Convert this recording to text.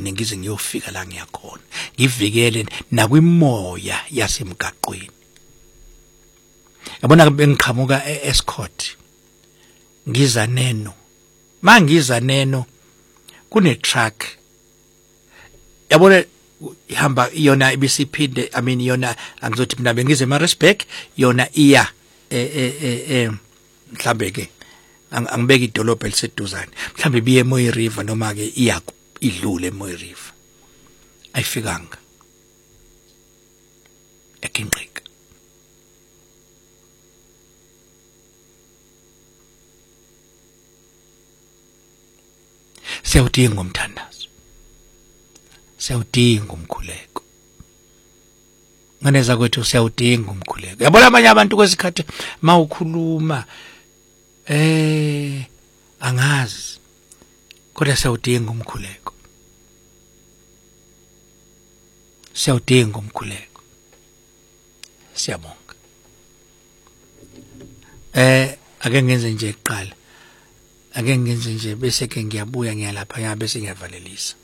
ngigcine ngize ngiyofika la ngiyakhona ngivikele nakwimoya yasemgaqweni. Yabona bengiqhamuka eEscort ngiza Neno, mangiza Neno kune truck yabona ihamba yona ibisiphinde yona angizothi mina bengize eMaritzburg yona iya mhlambe ke angibeka idolobha eliseduzane mhlambe biye eMoyi River noma ke iya idlule eMoyi River ayifikanga ekinqika. Siyawudinga umthandazo, siyawudinga umkhuleko. Nganeza kwethu siyawudinga umkhuleko. Yabona abanye abantu kwesikhathi mawukhuluma angazi kodwa siyawudinga umkhuleko. Siyawudinga umkhuleko. Siyabonga. Ake ngenze nje kuqala. Ake ngenze nje bese ke ngiyabuya ngiyalapha bese ngiyavalelisa.